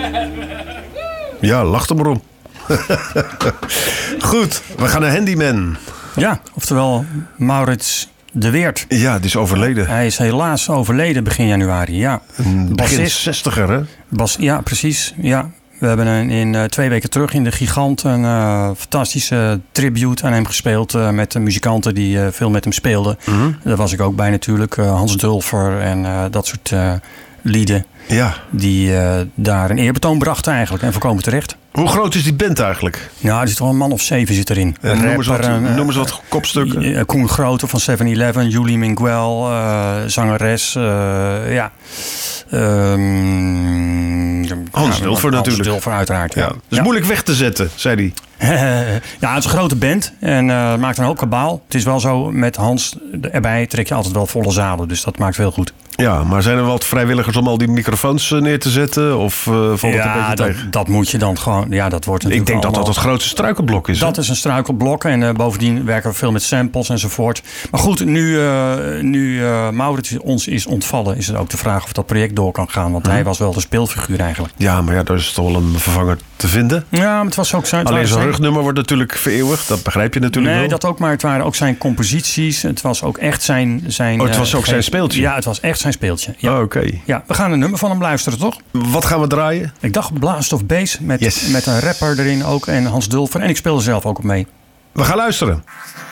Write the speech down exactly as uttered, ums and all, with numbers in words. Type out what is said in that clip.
Ja, lach er maar om. Goed, we gaan naar Handyman. Ja, oftewel Maurits de Weert. Ja, die is overleden. Hij is helaas overleden begin januari, ja. Een begin Bassist. zestiger, hè? Bas, ja, precies. Ja. We hebben een, in uh, twee weken terug in de Gigant een uh, fantastische tribute aan hem gespeeld. Uh, met de muzikanten die uh, veel met hem speelden. Mm-hmm. Daar was ik ook bij natuurlijk. Uh, Hans Dulfer en uh, dat soort uh, lieden. Ja. Die uh, daar een eerbetoon brachten eigenlijk. En voorkomen terecht. Hoe groot is die band eigenlijk? Ja, er zit wel een man of zeven zit erin. En noem eens wat, uh, noem eens wat kopstukken. Uh, Koen Grote van seven eleven. Julie Minguel. Uh, zangeres. Uh, ja. Um, Hans Dulfer ja, natuurlijk. Hans Dulfer uiteraard. Ja. Ja. Dat is ja. moeilijk weg te zetten, zei hij. Ja, het is een grote band en uh, maakt een hoop kabaal. Het is wel zo, met Hans erbij trek je altijd wel volle zalen. Dus dat maakt veel goed. Ja, maar zijn er wat vrijwilligers om al die microfoons neer te zetten? Of uh, valt het ja, een beetje dat, tegen? dat moet je dan gewoon... Ja, dat wordt Ik denk dat allemaal, dat het grootste struikelblok is. Dat hè? is een struikelblok. En uh, bovendien werken we veel met samples enzovoort. Maar goed, nu, uh, nu uh, Maurits ons is ontvallen... is het ook de vraag of dat project door kan gaan. Want hmm. hij was wel de speelfiguur eigenlijk. Ja, maar ja, daar is toch wel een vervanger te vinden. Ja, maar het was ook zijn... Alleen zijn rugnummer wordt natuurlijk vereeuwigd. Dat begrijp je natuurlijk nee, wel. Nee, dat ook. Maar het waren ook zijn composities. Het was ook echt zijn... zijn oh, het was ook uh, zijn speeltje? Ja, het was echt zijn speeltje. Ja. Oh, oké. Okay. Ja, we gaan een nummer van hem luisteren, toch? Wat gaan we draaien? Ik dacht Blast of Bass met, yes. met een rapper erin ook en Hans Dulfer. En ik speelde zelf ook op mee. We gaan luisteren.